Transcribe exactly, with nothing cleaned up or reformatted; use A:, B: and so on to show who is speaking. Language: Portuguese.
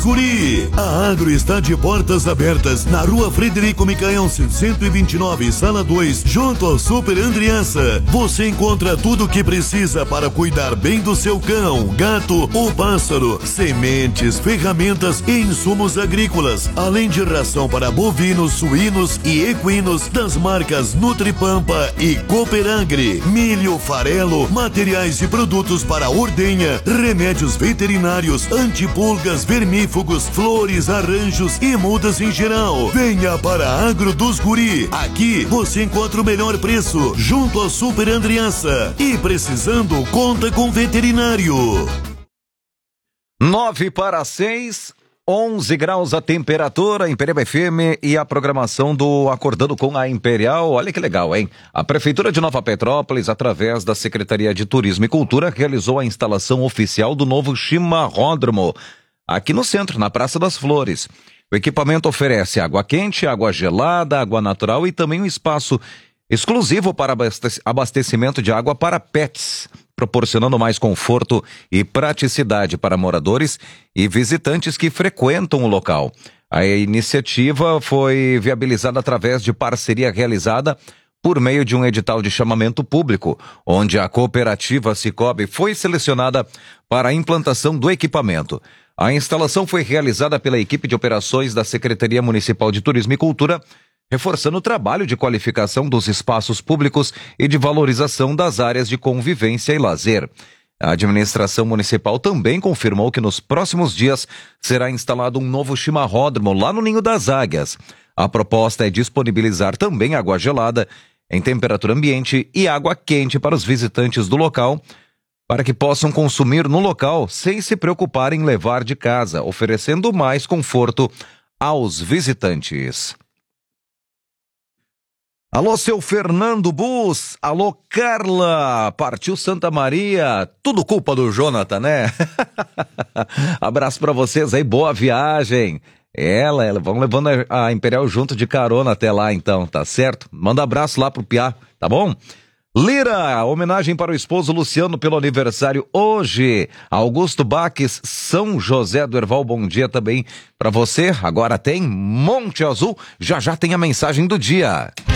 A: Guri. A Agro está de portas abertas na Rua Frederico Micael cento e vinte e nove, Sala dois, junto ao Super Andriaça. Você encontra tudo o que precisa para cuidar bem do seu cão, gato ou pássaro, sementes, ferramentas e insumos agrícolas, além de ração para bovinos, suínos e equinos das marcas Nutripampa e Cooperagri, milho, farelo, materiais e produtos para ordenha, remédios veterinários, antipulgas, vermífugos, flores, arranjos e mudas em geral. Venha para a Agro dos Guri. Aqui você encontra o melhor preço junto ao Super Andriaça. E precisando, conta com veterinário.
B: Nove para seis, onze graus a temperatura, Imperial F M e a programação do Acordando com a Imperial. Olha que legal, hein? A Prefeitura de Nova Petrópolis, através da Secretaria de Turismo e Cultura, realizou a instalação oficial do novo chimarródromo, aqui no centro, na Praça das Flores. O equipamento oferece água quente, água gelada, água natural e também um espaço exclusivo para abastecimento de água para pets, proporcionando mais conforto e praticidade para moradores e visitantes que frequentam o local. A iniciativa foi viabilizada através de parceria realizada por meio de um edital de chamamento público, onde a cooperativa Cicobi foi selecionada para a implantação do equipamento. A instalação foi realizada pela equipe de operações da Secretaria Municipal de Turismo e Cultura, reforçando o trabalho de qualificação dos espaços públicos e de valorização das áreas de convivência e lazer. A administração municipal também confirmou que nos próximos dias será instalado um novo chimarródromo lá no Ninho das Águias. A proposta é disponibilizar também água gelada em temperatura ambiente e água quente para os visitantes do local, para que possam consumir no local sem se preocupar em levar de casa, oferecendo mais conforto aos visitantes. Alô, seu Fernando Bus, alô, Carla, partiu Santa Maria, tudo culpa do Jonathan, né? Abraço pra vocês aí, boa viagem. Ela, ela, vamos levando a, a Imperial junto de carona até lá então, tá certo? Manda abraço lá pro Piá, tá bom? Lira, homenagem para o esposo Luciano pelo aniversário hoje. Augusto Baques, São José do Herval, bom dia também pra você. Agora tem Monte Azul, já já tem a mensagem do dia.